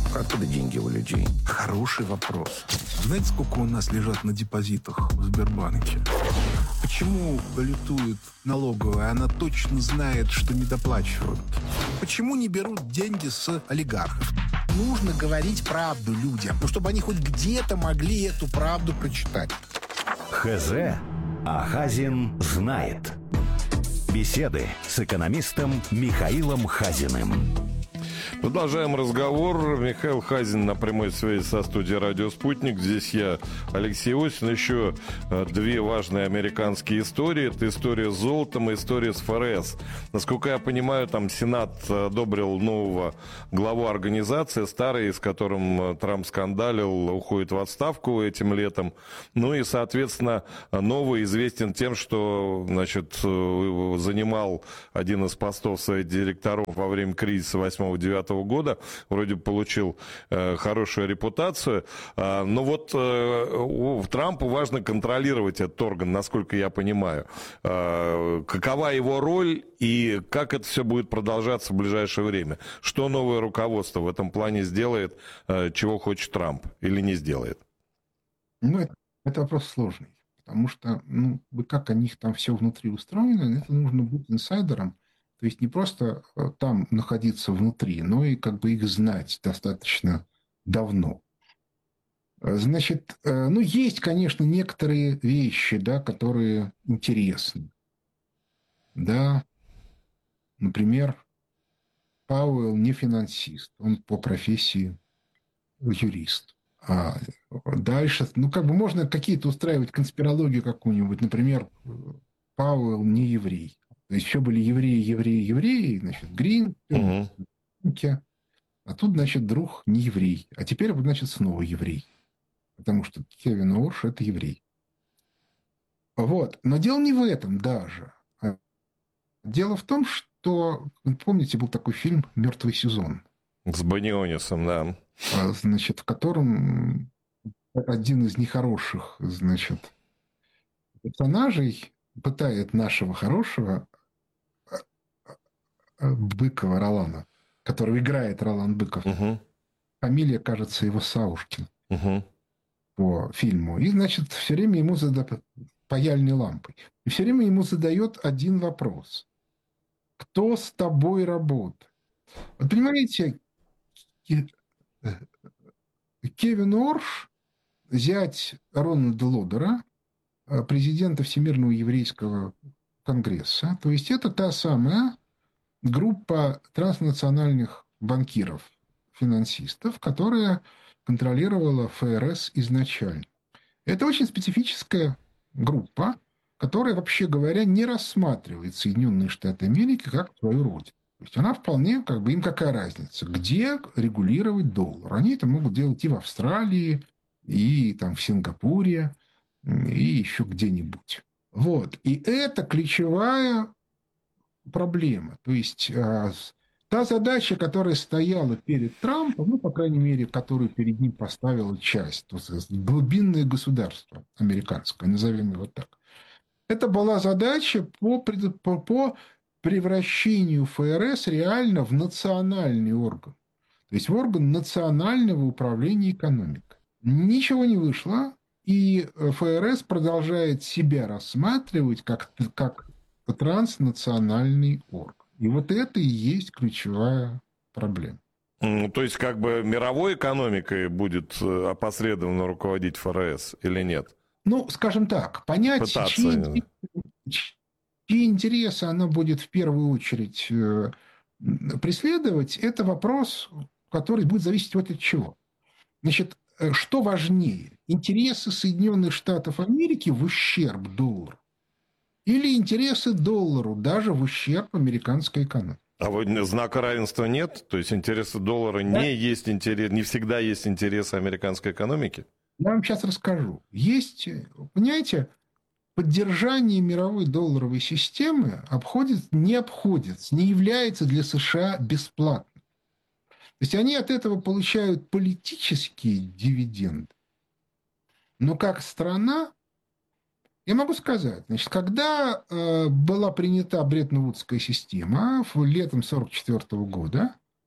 Откуда деньги у людей? Хороший вопрос. Знаете, сколько у нас лежат на депозитах в Сбербанке? Почему балетует налоговая? Она точно знает, что недоплачивают. Почему не берут деньги с олигархов? Нужно говорить правду людям, чтобы они хоть где-то могли эту правду прочитать. ХЗ, а Хазин знает. Беседы с экономистом Михаилом Хазиным. Продолжаем разговор. Михаил Хазин на прямой связи со студией «Радио Спутник». Здесь я, Алексей Осин. Еще две важные американские истории. Это история с золотом и история с ФРС. Насколько я понимаю, там Сенат одобрил нового главу организации, старый, с которым Трамп скандалил, уходит в отставку этим летом. Ну и, соответственно, новый известен тем, что, значит, занимал один из постов в Совете директоров во время кризиса 8-9 года, вроде получил хорошую репутацию, но вот Трампу важно контролировать этот орган, насколько я понимаю. Какова его роль и как это все будет продолжаться в ближайшее время? Что новое руководство в этом плане сделает, чего хочет Трамп или не сделает? Ну, это вопрос сложный, потому что, как у них там все внутри устроено, это нужно быть инсайдером. То есть не просто там находиться внутри, но и как бы их знать достаточно давно. Значит, есть, конечно, некоторые вещи, да, которые интересны. Да, например, Пауэлл не финансист, он по профессии юрист. А дальше, можно какие-то устраивать конспирологию какую-нибудь. Например, Пауэлл не еврей. То есть еще были евреи, значит, Грин, а тут, значит, друг не еврей. А теперь, значит, снова еврей. Потому что Кевин Орш – это еврей. Вот. Но дело не в этом даже. Дело в том, что, помните, был такой фильм «Мертвый сезон». С Банионисом, да. Значит, в котором один из нехороших, значит, персонажей пытает нашего хорошего Быкова Ролана, которого играет Ролан Быков. Фамилия, кажется, его Саушкин по фильму. И, значит, все время ему задает паяльной лампой. И все время ему задает один вопрос. Кто с тобой работает? Вот понимаете, Кевин Орш, зять Рональда Лодера, президента Всемирного еврейского конгресса, то есть это та самая группа транснациональных банкиров, финансистов, которая контролировала ФРС изначально. Это очень специфическая группа, которая, вообще говоря, не рассматривает Соединенные Штаты Америки как свою родину. То есть она вполне, им какая разница, где регулировать доллар. Они это могут делать и в Австралии, и там в Сингапуре, и еще где-нибудь. Вот. И это ключевая проблема. То есть та задача, которая стояла перед Трампом, по крайней мере, которую перед ним поставила часть, то есть глубинное государство американское, назовем его так, это была задача по превращению ФРС реально в национальный орган. То есть в орган национального управления экономикой. Ничего не вышло, и ФРС продолжает себя рассматривать как транснациональный орган. И вот это и есть ключевая проблема. То есть мировой экономикой будет опосредованно руководить ФРС или нет? Скажем так, понять, чьи интересы она будет в первую очередь преследовать, это вопрос, который будет зависеть от чего. Значит, что важнее? Интересы Соединенных Штатов Америки в ущерб доллару или интересы доллару даже в ущерб американской экономике? А знака равенства нет? То есть интересы доллара не всегда есть интересы американской экономики? Я вам сейчас расскажу. Есть, понимаете, поддержание мировой долларовой системы не является для США бесплатным. То есть они от этого получают политические дивиденды. Но как страна, я могу сказать, значит, когда была принята Бреттон-Вудская система летом 1944 года,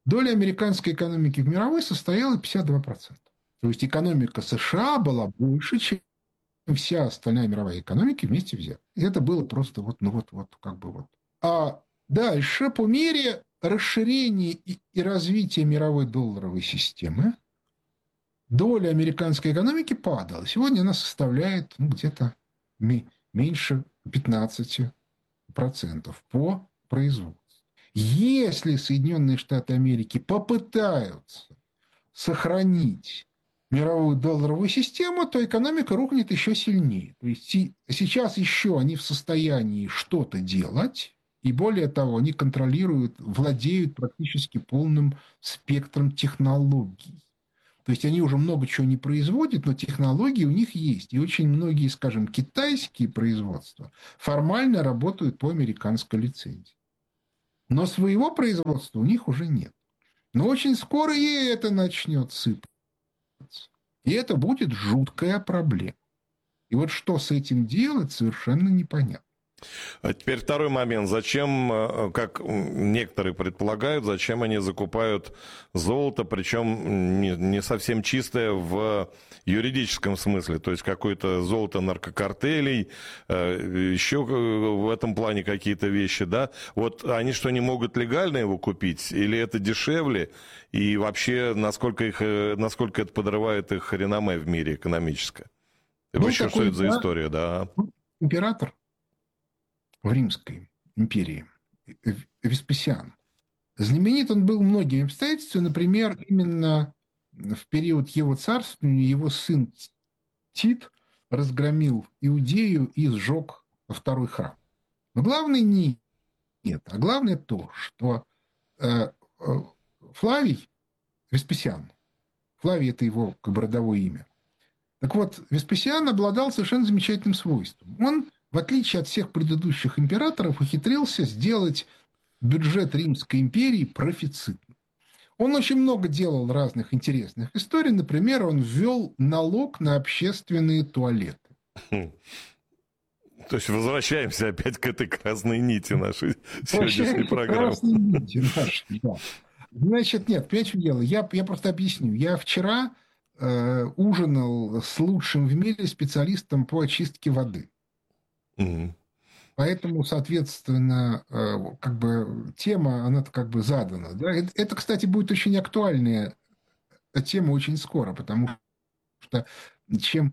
доля американской экономики в мировой составила 52%. То есть экономика США была больше, чем вся остальная мировая экономика вместе взята. И это было просто как бы вот. А дальше, по мере расширения и развития мировой долларовой системы, доля американской экономики падала. Сегодня она составляет где-то меньше 15% по производству. Если Соединенные Штаты Америки попытаются сохранить мировую долларовую систему, то экономика рухнет еще сильнее. То есть сейчас еще они в состоянии что-то делать, и более того, они контролируют, владеют практически полным спектром технологий. То есть они уже много чего не производят, но технологии у них есть. И очень многие, скажем, китайские производства формально работают по американской лицензии. Но своего производства у них уже нет. Но очень скоро и это начнет сыпаться. И это будет жуткая проблема. И вот что с этим делать, совершенно непонятно. А теперь второй момент. Зачем, как некоторые предполагают, зачем они закупают золото, причем не совсем чистое в юридическом смысле, то есть какое-то золото наркокартелей, еще в этом плане какие-то вещи, да? Вот они что, не могут легально его купить? Или это дешевле? И вообще, насколько это подрывает их реноме в мире экономическое? И вообще, что это за история, да? Император в Римской империи, Веспасиан. Знаменит он был многими обстоятельствами. Например, именно в период его царствования его сын Тит разгромил Иудею и сжег второй храм. Но главное не это, а главное то, что Флавий, Веспасиан, Флавий – это его как бы родовое имя. Так вот, Веспасиан обладал совершенно замечательным свойством. Он, в отличие от всех предыдущих императоров, ухитрился сделать бюджет Римской империи профицитным. Он очень много делал разных интересных историй. Например, он ввел налог на общественные туалеты. То есть возвращаемся опять к этой красной нити нашей сегодняшней программы. Красной нити нашей, да. Значит, нет, понимаете, в чем дело? Я просто объясню. Я вчера ужинал с лучшим в мире специалистом по очистке воды. Угу. Поэтому, соответственно, как бы тема, она как бы задана. Да? Это, кстати, будет очень актуальная тема очень скоро, потому что чем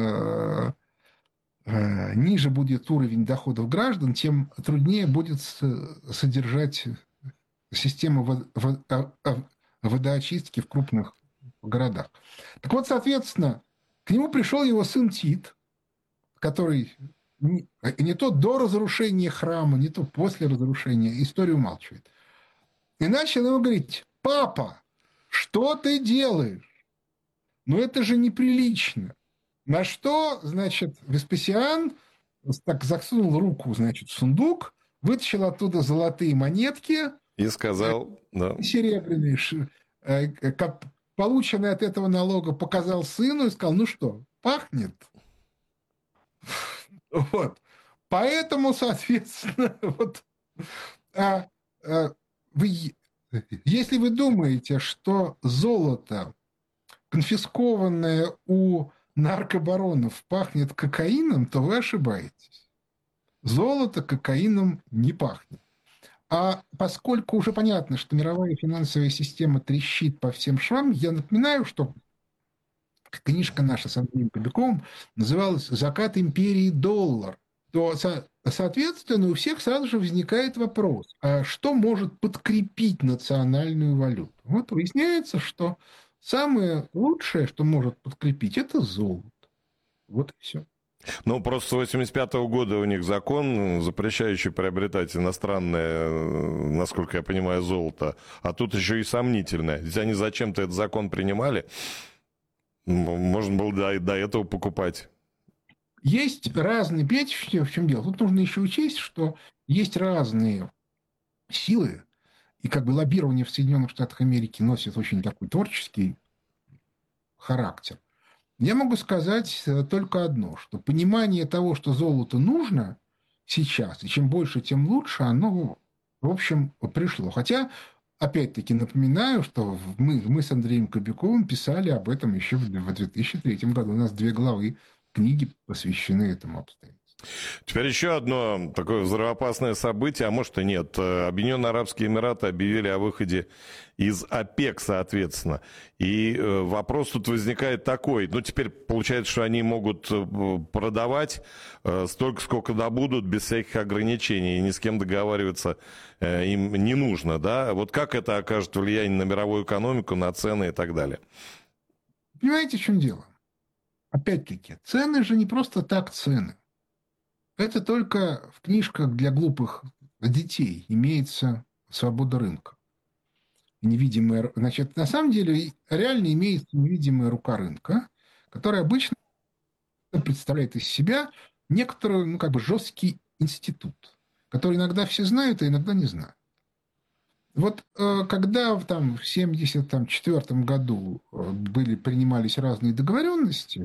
ниже будет уровень доходов граждан, тем труднее будет содержать систему водоочистки в крупных городах. Так вот, соответственно, к нему пришел его сын Тит, который не то до разрушения храма, не то после разрушения, историю умалчивает. И начал ему говорить: папа, что ты делаешь? Ну это же неприлично. На что, значит, Веспасиан так засунул руку, значит, в сундук, вытащил оттуда золотые монетки. И сказал, да. Серебряные, полученный от этого налога, показал сыну и сказал: ну что, пахнет? Вот. Поэтому, соответственно, вот, если вы думаете, что золото, конфискованное у наркобаронов, пахнет кокаином, то вы ошибаетесь. Золото кокаином не пахнет. А поскольку уже понятно, что мировая финансовая система трещит по всем швам, я напоминаю, что книжка наша с Андреем Кобяковым называлась «Закат империи доллар», то, соответственно, у всех сразу же возникает вопрос: а что может подкрепить национальную валюту? Вот выясняется, что самое лучшее, что может подкрепить, это золото. Вот и все. Ну, просто с 1985 года у них закон, запрещающий приобретать иностранное, насколько я понимаю, золото, а тут еще и сомнительное. Ведь они зачем-то этот закон принимали, можно было до этого покупать. Есть разные, понимаете, в чем дело? Тут нужно еще учесть, что есть разные силы, и как бы лоббирование в Соединенных Штатах Америки носит очень такой творческий характер. Я могу сказать только одно, что понимание того, что золото нужно сейчас, и чем больше, тем лучше, оно, в общем, пришло. Хотя опять-таки напоминаю, что мы с Андреем Кобяковым писали об этом еще в 2003 году. У нас 2 главы книги посвящены этому обстоятельству. Теперь еще одно такое взрывоопасное событие, а может и нет. Объединенные Арабские Эмираты объявили о выходе из ОПЕК, соответственно. И вопрос тут возникает такой. Ну, теперь получается, что они могут продавать столько, сколько добудут, без всяких ограничений. И ни с кем договариваться им не нужно, да? Вот как это окажет влияние на мировую экономику, на цены и так далее? Понимаете, в чем дело? Опять-таки, цены же не просто так цены. Это только в книжках для глупых детей имеется свобода рынка. Невидимая, значит, на самом деле реально имеется невидимая рука рынка, которая обычно представляет из себя некоторый, ну, как бы жесткий институт, который иногда все знают, а иногда не знают. Вот когда там, в 1974 году принимались разные договоренности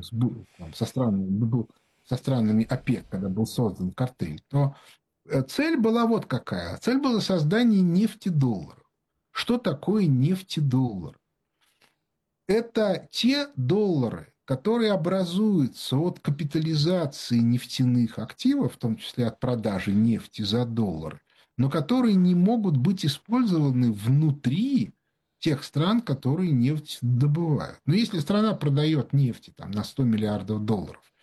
со странами ОПЕК, когда был создан картель, то цель была вот какая. Цель была создание нефтедолларов. Что такое нефтедоллар? Это те доллары, которые образуются от капитализации нефтяных активов, в том числе от продажи нефти за доллары, но которые не могут быть использованы внутри тех стран, которые нефть добывают. Но если страна продает нефти там, на 100 миллиардов долларов,